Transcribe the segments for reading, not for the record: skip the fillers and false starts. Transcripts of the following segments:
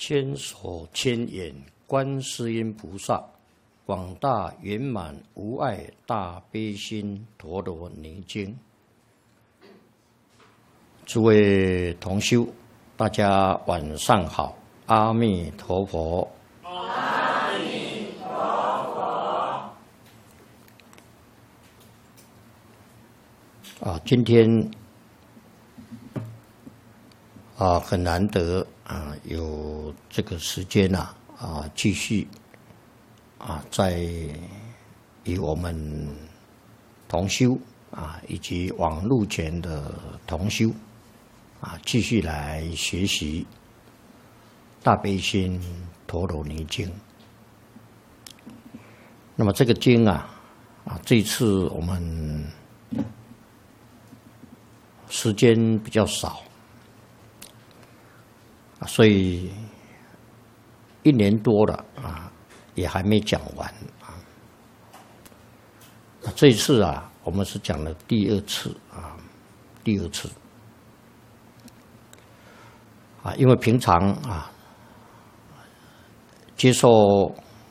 千手千眼观世音菩萨，广大圆满无碍大悲心陀罗尼经。诸位同修，大家晚上好，阿弥陀佛。 阿弥陀佛。 今天很难得有这个时间继续在与我们同修以及网路前的同修继续来学习大悲心陀罗尼经。那么这个经这一次我们时间比较少，所以1年多了也还没讲完这一次我们是讲了第二次因为平常接受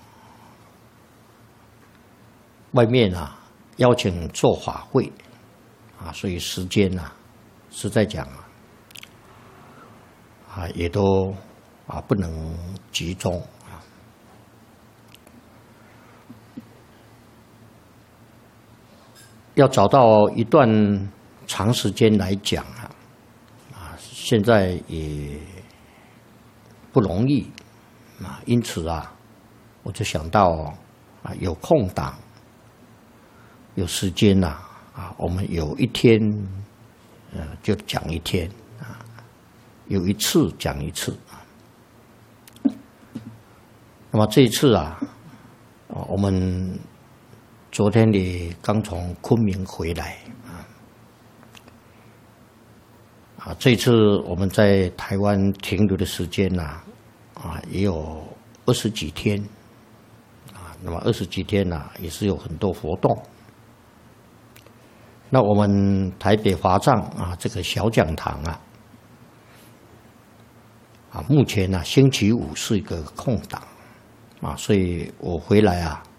外面邀请做法会所以时间实在讲也都不能集中要找到一段长时间来讲现在也不容易因此我就想到有空档有时间我们有一天就讲一天有一次讲一次那么这一次我们昨天也刚从昆明回来这一次我们在台湾停留的时间也有20几天那么20几天也是有很多活动。那我们台北华藏这个小讲堂目前星期五是一个空档所以我回来